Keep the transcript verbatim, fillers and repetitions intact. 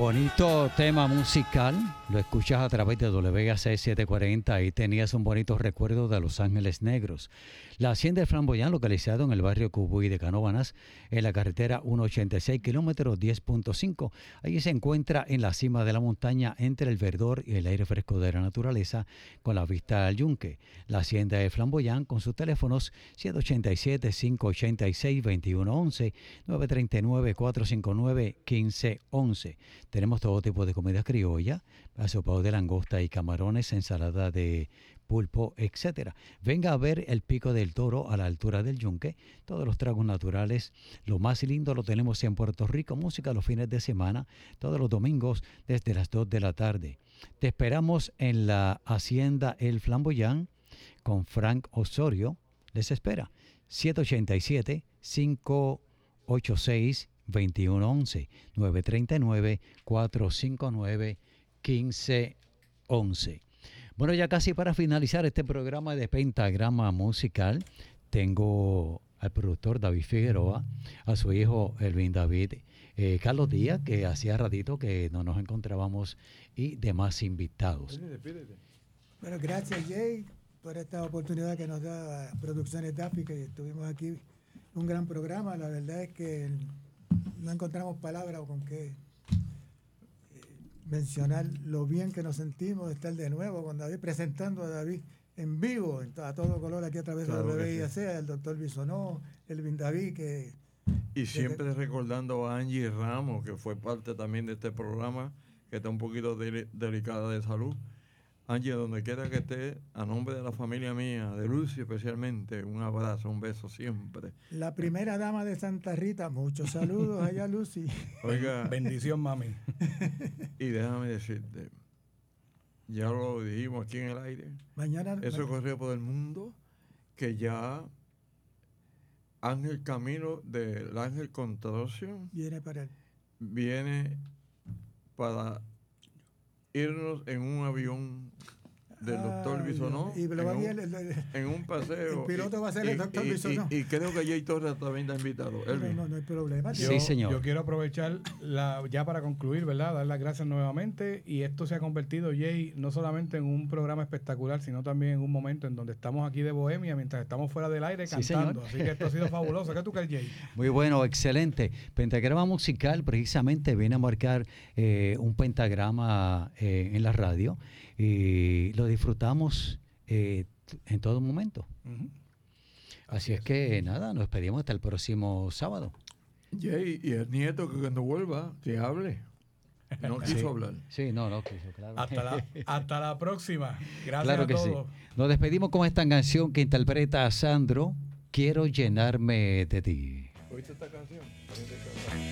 Bonito tema musical, lo escuchas a través de W A C setecientos cuarenta y tenías un bonito recuerdo de Los Ángeles Negros. La hacienda del Flamboyán, localizado en el barrio Cubuy de Canóvanas, en la carretera ciento ochenta y seis, kilómetros diez punto cinco. Allí se encuentra en la cima de la montaña, entre el verdor y el aire fresco de la naturaleza, con la vista al yunque. La hacienda del Flamboyán, con sus teléfonos siete ocho siete, cinco ocho seis, dos uno uno uno, nueve tres nueve, cuatro cinco nueve, uno cinco uno uno. Tenemos todo tipo de comida criolla, asopado de langosta y camarones, ensalada de pulpo, etcétera. Venga a ver el Pico del Toro a la altura del yunque. Todos los tragos naturales, lo más lindo lo tenemos en Puerto Rico. Música los fines de semana, todos los domingos desde las dos de la tarde. Te esperamos en la Hacienda El Flamboyán con Frank Osorio. Les espera. siete ocho siete, cinco ocho seis, dos uno uno uno, nueve tres nueve, cuatro cinco nueve, uno cinco uno uno. Bueno, ya casi para finalizar este programa de Pentagrama Musical, tengo al productor David Figueroa, a su hijo Elvin David, eh, Carlos Díaz, que hacía ratito que no nos encontrábamos, y demás invitados. Pídete, pídete. Bueno, gracias Jay por esta oportunidad que nos da Producciones Daffy, que tuvimos aquí un gran programa. La verdad es que no encontramos palabras con qué mencionar lo bien que nos sentimos de estar de nuevo con David, presentando a David en vivo, a todo color, aquí a través Claro de que W I A C, sí. el doctor Bisonó, Elvin David, que... Y siempre recordando a Angie Ramos, que fue parte también de este programa, que está un poquito de- delicada de salud. Angie, donde quiera que esté, a nombre de la familia mía, de Lucy especialmente, un abrazo, un beso siempre. La primera dama de Santa Rita, muchos saludos allá, Lucy. Oiga, Bendición, mami. y déjame decirte, ya lo dijimos aquí en el aire, Mañana... eso corrió por el mundo, que ya Ángel Camilo del Ángel Contortion Viene para él. viene para irnos en un avión del doctor Ay, Bisonó, y lo en, va un, bien, el- el- en un paseo. el piloto va a ser el doctor y, Bisonó. Y, y creo que Jay Torres también está invitado. No, Elvin. no, no hay problema. Sí, Yo, señor. Yo quiero aprovechar la, ya para concluir, ¿verdad? Dar las gracias nuevamente. Y esto se ha convertido, Jay, no solamente en un programa espectacular, sino también en un momento en donde estamos aquí de bohemia mientras estamos fuera del aire Sí, cantando. señor. Así que esto ha sido fabuloso. ¿Qué tú crees, Jay? Muy bueno, excelente. Pentagrama Musical precisamente viene a marcar eh, un pentagrama eh, en la radio y lo disfrutamos eh, en todo momento. Uh-huh. Así es que nada, nos despedimos hasta el próximo sábado. Jay, y el nieto que cuando vuelva, que hable. No quiso Sí. hablar. Sí, no, no, quiso, claro. Hasta la, hasta la próxima. Gracias Claro a que sí. todos. Nos despedimos con esta canción que interpreta a Sandro, Quiero llenarme de ti. ¿Oíste esta canción?